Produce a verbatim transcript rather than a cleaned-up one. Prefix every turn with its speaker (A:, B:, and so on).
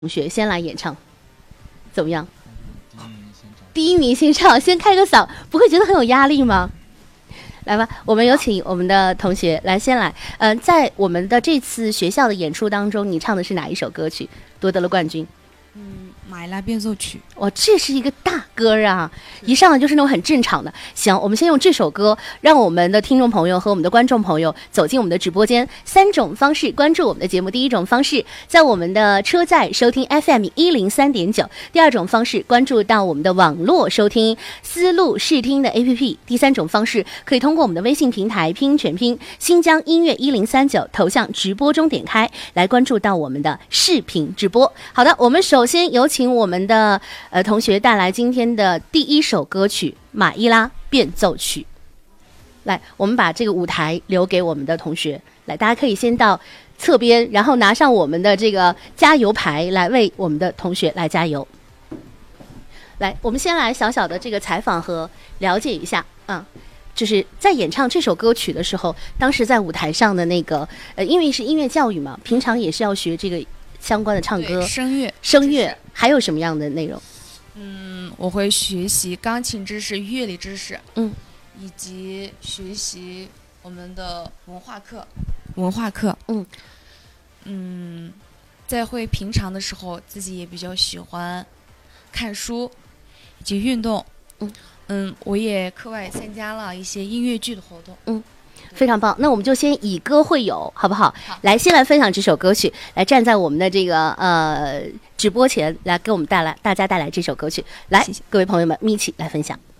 A: 同学先来演唱，怎么样？第一名先唱，先开个嗓，不会觉得很有压力吗？来吧，我们有请我们的同学来先来。嗯、呃，在我们的这次学校的演出当中，你唱的是哪一首歌曲夺得了冠军？
B: 嗯，马伊拉变奏曲。
A: 哇，这是一个大歌啊！一上来就是那种很正常的。行，我们先用这首歌，让我们的听众朋友和我们的观众朋友走进我们的直播间。三种方式关注我们的节目：第一种方式，在我们的车载收听 F M 一零三点九；第二种方式，关注到我们的网络收听思路视听的 A P P；第三种方式，可以通过我们的微信平台拼音全拼新疆音乐一零三九头像直播中点开来关注到我们的视频直播。好的，我们首先有请我们的呃同学带来今天的第一首歌曲《马伊拉变奏曲》。来，我们把这个舞台留给我们的同学，来，大家可以先到侧边，然后拿上我们的这个加油牌来为我们的同学来加油。来，我们先来小小的这个采访和了解一下啊。就是在演唱这首歌曲的时候，当时在舞台上的那个呃，因为是音乐教育嘛，平常也是要学这个相关的唱歌、
B: 声乐、
A: 声乐，还有什么样的内容？
B: 嗯，我会学习钢琴知识、乐理知识，
A: 嗯，
B: 以及学习我们的文化课。文化课，
A: 嗯
B: 嗯，在会平常的时候，自己也比较喜欢看书以及运动。
A: 嗯
B: 嗯，我也课外参加了一些音乐剧的活动。
A: 嗯。非常棒，那我们就先以歌会友，好不好？
B: 好，
A: 来，先来分享这首歌曲，来站在我们的这个呃直播前，来给我们带来大家带来这首歌曲。来，
B: 谢谢
A: 各位朋友们，一起来分享。